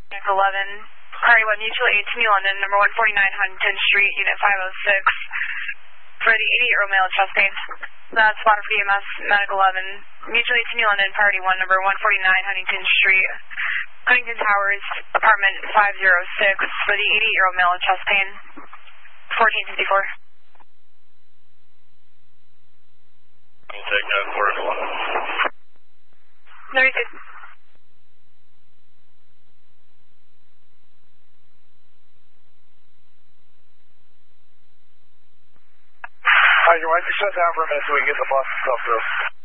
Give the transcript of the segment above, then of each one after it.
11, Priority 1, Mutual Aid to New London, number 149 Huntington Street, Unit 506, for the 88-year-old male with chest pain. That's spotted for EMS, Medical 11, Mutual Aid to New London, Priority 1, number 149 Huntington Street, Huntington Towers, apartment 506, for the 88-year-old male with chest pain, 1454. I'll take that first one. No, you're good. Alright, why don't you shut down for a minute so we can get the bus and stuff through?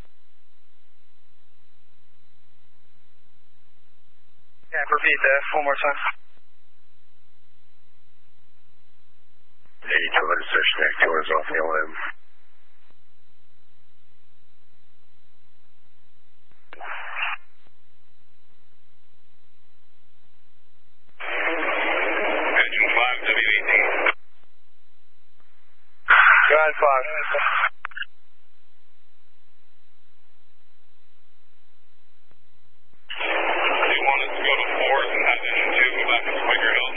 Yeah, repeat that one more time. 8200 session actors off the limb. Engine 5, W18. Go ahead, 5. Do you want us to go to 4s and have engine 2 go back to Quaker Hill?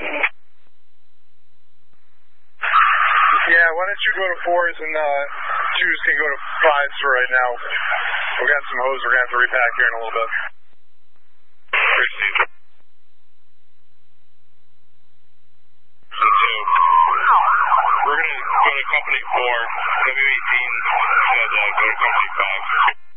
Yeah, why don't you go to 4s and 2s can go to 5s for right now. We got some hose we're going to have to repack here in a little bit. Proceed. So, we're going to go to Company 4, W18, and go to Company 5.